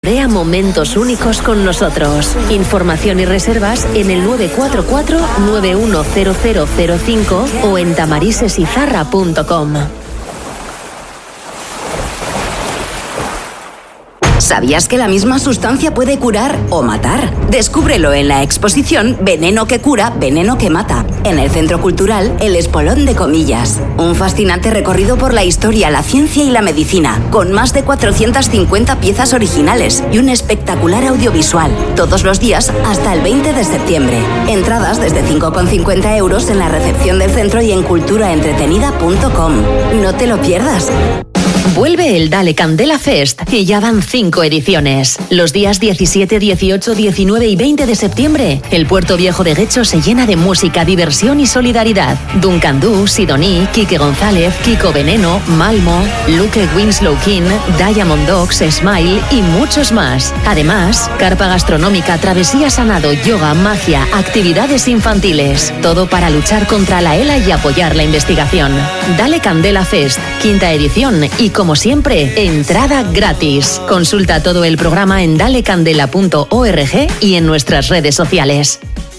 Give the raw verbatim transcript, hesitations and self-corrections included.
Crea momentos únicos con nosotros. Información y reservas en el nueve cuatro cuatro nueve uno cero cero cero cinco o en tamarisesizarra punto com. ¿Sabías que la misma sustancia puede curar o matar? Descúbrelo en la exposición Veneno que cura, veneno que mata, en el Centro Cultural El Espolón de Comillas. Un fascinante recorrido por la historia, la ciencia y la medicina, con más de cuatrocientas cincuenta piezas originales y un espectacular audiovisual, todos los días hasta el veinte de septiembre. Entradas desde cinco con cincuenta euros en la recepción del centro y en cultura entretenida punto com. No te lo pierdas. Vuelve el Dale Candela Fest y ya van cinco ediciones. Los días diecisiete, dieciocho, diecinueve y veinte de septiembre, el Puerto Viejo de Guecho se llena de música, diversión y solidaridad. Duncan Du, Sidoní, Quique González, Kiko Veneno, Malmo, Luke Winslow King, Diamond Dogs, Smile y muchos más. Además, carpa gastronómica, travesía sanado, yoga, magia, actividades infantiles. Todo para luchar contra la ELA y apoyar la investigación. Dale Candela Fest, quinta edición y como siempre, entrada gratis. Consulta todo el programa en dale candela punto org y en nuestras redes sociales.